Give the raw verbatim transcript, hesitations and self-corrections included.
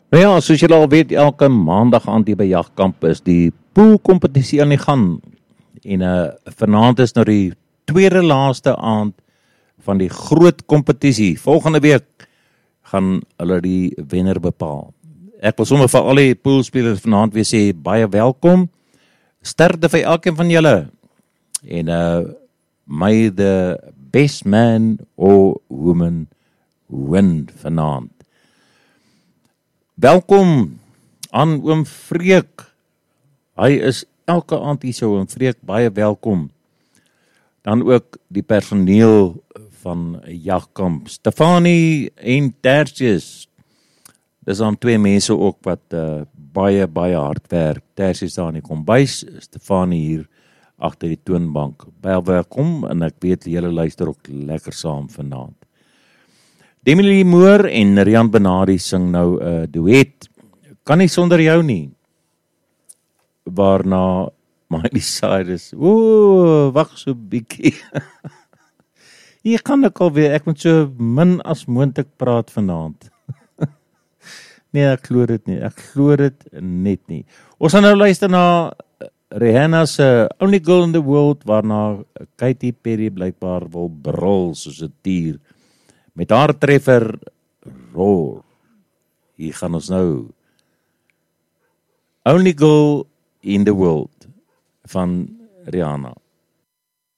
Nou ja, soos julle al weet, elke maandag aand hier by Jagkamp is die poolkompetisie aan die gang. En uh, vanaand is nou die tweede laaste aand van die groot kompetisie. Volgende week gaan hulle die wenner bepaal. Ek wil sommer vir al die poolspelers vanaand weer sê, baie welkom. Sterkte vir elkeen van julle. En uh, may the best man or woman win vanaand. Welkom aan oom Freek. Hy is elke aand hier so, oom Freek, baie welkom. Dan ook die personeel van Jagkamp, Stefanie en Tertius. Dis dan twee mense ook wat uh, baie, baie hard werk. Tertius daar in die kombuis, Stefanie hier agter die toonbank. Baie welkom en ek weet julle luister ook lekker saam vanaand. Demi Moore en Rian Benadi sing nou 'n uh, duet. Kan nie sonder jou nie. Waarna Miley Cyrus. Ooh, wag so 'n bietjie. Hier kan ek alweer, ek moet so min as moontlik praat vanaand. Nee, ek glo dit nie. Ek glo dit net nie. Ons gaan nou luister na Rihanna se Only Girl in the World, waarna Katy Perry blykbaar wil brul soos 'n dier. Met haar treffer Roar. Hier gaan ons nou Only Girl in the World van Rihanna.